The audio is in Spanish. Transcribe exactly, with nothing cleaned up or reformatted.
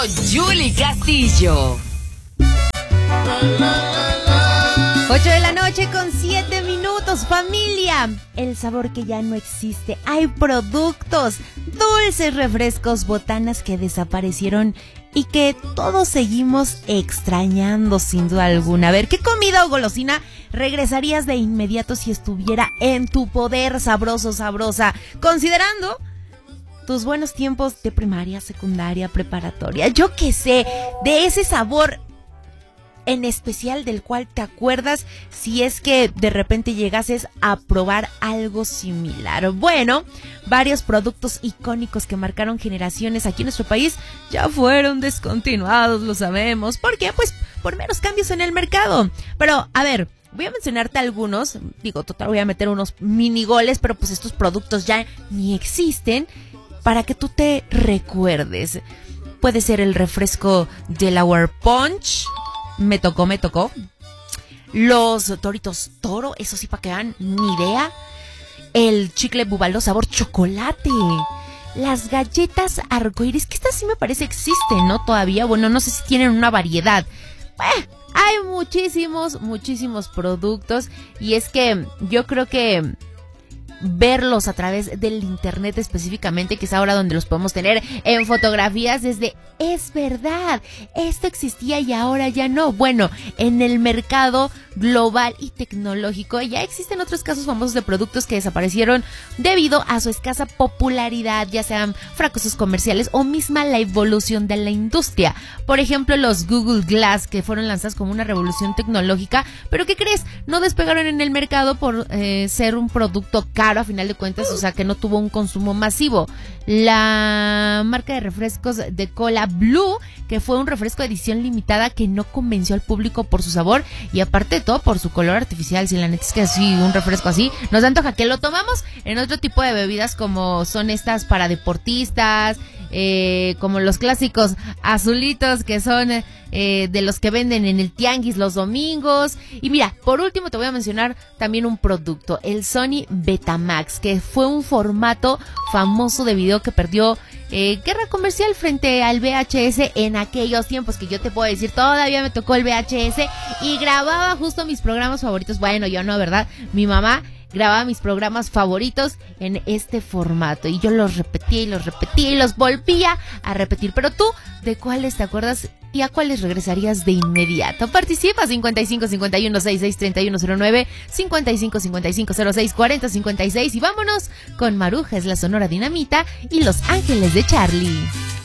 Yuli Castillo. ocho de la noche con siete minutos, familia. El sabor que ya no existe. Hay productos, dulces, refrescos, botanas que desaparecieron y que todos seguimos extrañando sin duda alguna. A ver, ¿qué comida o golosina regresarías de inmediato si estuviera en tu poder, sabroso, sabrosa? Considerando tus buenos tiempos de primaria, secundaria, preparatoria. Yo qué sé, de ese sabor en especial del cual te acuerdas si es que de repente llegases a probar algo similar. Bueno, varios productos icónicos que marcaron generaciones aquí en nuestro país ya fueron descontinuados, lo sabemos. ¿Por qué? Pues por meros cambios en el mercado. Pero, a ver, voy a mencionarte algunos. Digo, total, voy a meter unos mini goles, pero pues estos productos ya ni existen para que tú te recuerdes. Puede ser el refresco Delaware Punch. Me tocó, me tocó. Los Doritos Toro, eso sí, para que vean, ni idea. El chicle Bubalo sabor chocolate. Las galletas arcoíris, que estas sí me parece existen, ¿no? Todavía, bueno, no sé si tienen una variedad. Eh, hay muchísimos, muchísimos productos. Y es que yo creo que verlos a través del internet específicamente, que es ahora donde los podemos tener en fotografías, desde es verdad, esto existía y ahora ya no. Bueno, en el mercado global y tecnológico ya existen otros casos famosos de productos que desaparecieron debido a su escasa popularidad, ya sean fracasos comerciales o misma la evolución de la industria. Por ejemplo, los Google Glass, que fueron lanzados como una revolución tecnológica, pero ¿qué crees? No despegaron en el mercado por eh, ser un producto caro a final de cuentas, o sea que no tuvo un consumo masivo. La marca de refrescos de cola Blue, que fue un refresco de edición limitada que no convenció al público por su sabor y aparte de todo por su color artificial. Si la neta es que así, un refresco así, nos antoja que lo tomamos en otro tipo de bebidas como son estas para deportistas, eh, como los clásicos azulitos que son eh, de los que venden en el tianguis los domingos. Y mira, por último te voy a mencionar también un producto, el Sony Betamax, que fue un formato famoso de video que perdió eh, guerra comercial frente al V H S en aquellos tiempos, que yo te puedo decir, todavía me tocó el V H S y grababa justo mis programas favoritos. Bueno, yo no, ¿verdad? Mi mamá grababa mis programas favoritos en este formato y yo los repetía y los repetía y los volvía a repetir. Pero tú, ¿de cuáles te acuerdas y a cuáles regresarías de inmediato? Participa cincuenta y cinco cincuenta y uno sesenta y seis treinta y uno cero nueve, cincuenta y cinco cincuenta y cinco cero seis cuarenta cincuenta y seis y vámonos con Maruja es la Sonora Dinamita y Los Ángeles de Charlie.